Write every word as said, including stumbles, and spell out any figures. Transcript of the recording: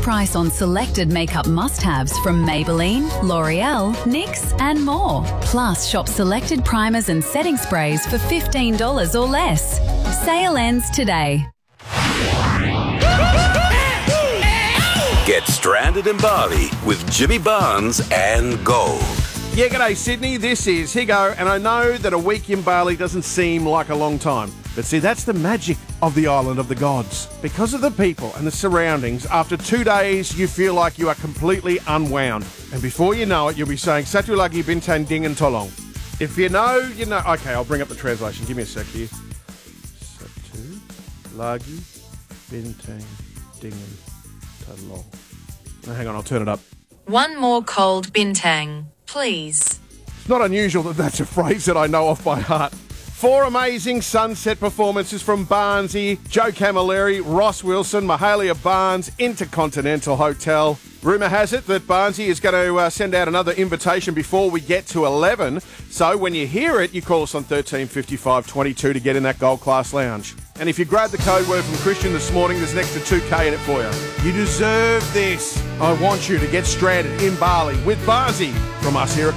price on selected makeup must-haves from Maybelline, L'Oreal, NYX and more. Plus, shop selected primers and setting sprays for fifteen dollars or less. Sale ends today. Get stranded in Bali with Jimmy Barnes and Gold. Yeah, g'day Sydney, this is Higo, and I know that a week in Bali doesn't seem like a long time. But see, that's the magic of the island of the gods. Because of the people and the surroundings, after two days you feel like you are completely unwound. And before you know it, you'll be saying, Satu lagi bintang dingin tolong. If you know, you know. Okay, I'll bring up the translation. Give me a sec here. Satu lagi bintang dingin tolong. Oh, hang on, I'll turn it up. One more cold bintang, please. It's not unusual that that's a phrase that I know off by heart. Four amazing sunset performances from Barnsley, Joe Camilleri, Ross Wilson, Mahalia Barnes, Intercontinental Hotel. Rumour has it that Barnsley is going to uh, send out another invitation before we get to eleven. So when you hear it, you call us on thirteen fifty-five twenty-two to get in that gold class lounge. And if you grab the code word from Christian this morning, there's an extra two K in it for you. You deserve this. I want you to get stranded in Bali with Barnsley from us here at